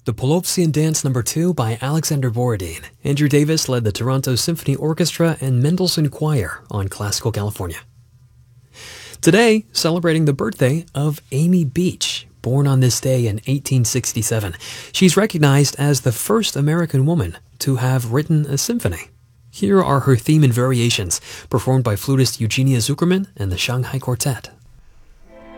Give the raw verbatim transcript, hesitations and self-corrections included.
The Polovtsian Dance Number two by Alexander Borodin. Andrew Davis led the Toronto Symphony Orchestra and Mendelssohn Choir on Classical California. Today, celebrating the birthday of Amy Beach, born on this day in eighteen sixty-seven. She's recognized as the first American woman to have written a symphony. Here are her theme and variations, performed by flutist Eugenia Zuckerman and the Shanghai Quartet.